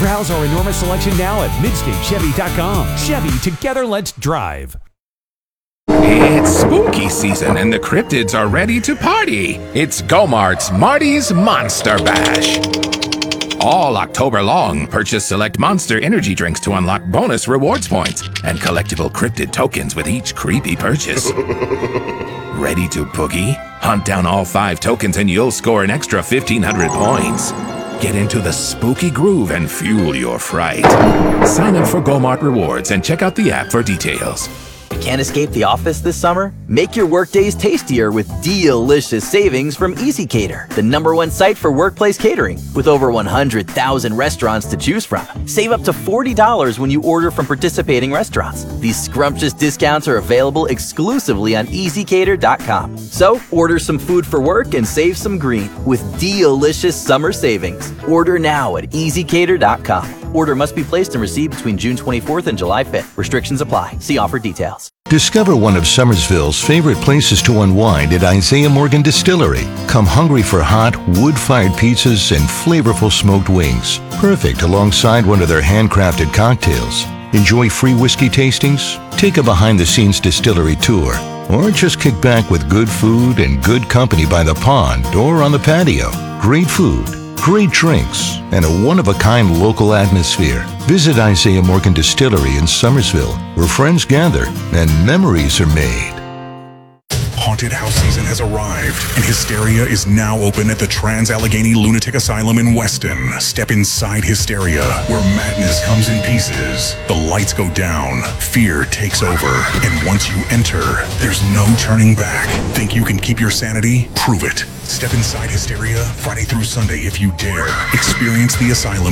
Browse our enormous selection now at MidstateChevy.com. Chevy, together let's drive. It's spooky season and the cryptids are ready to party. It's Go-Mart's Marty's Monster Bash. All October long, purchase select Monster energy drinks to unlock bonus rewards points and collectible cryptid tokens with each creepy purchase. Ready to boogie? Hunt down all 5 tokens and you'll score an extra 1,500 points. Get into the spooky groove and fuel your fright. Sign up for Go-Mart Rewards and check out the app for details. Can't escape the office this summer? Make your workdays tastier with delicious savings from EasyCater, the #1 site for workplace catering. With over 100,000 restaurants to choose from, save up to $40 when you order from participating restaurants. These scrumptious discounts are available exclusively on EasyCater.com. So, order some food for work and save some green with delicious summer savings. Order now at EasyCater.com. Order must be placed and received between June 24th and July 5th. Restrictions apply. See offer details. Discover one of Summersville's favorite places to unwind at Isaiah Morgan Distillery. Come hungry for hot, wood-fired pizzas and flavorful smoked wings. Perfect alongside one of their handcrafted cocktails. Enjoy free whiskey tastings, take a behind-the-scenes distillery tour, or just kick back with good food and good company by the pond or on the patio. Great food, great drinks, and a one-of-a-kind local atmosphere. Visit Isaiah Morgan Distillery in Summersville, where friends gather and memories are made. Haunted house season has arrived, and Hysteria is now open at the Trans-Allegheny Lunatic Asylum in Weston. Step inside Hysteria, where madness comes in pieces. The lights go down, fear takes over, and once you enter, there's no turning back. Think you can keep your sanity? Prove it. Step inside Hysteria Friday through Sunday if you dare. Experience the asylum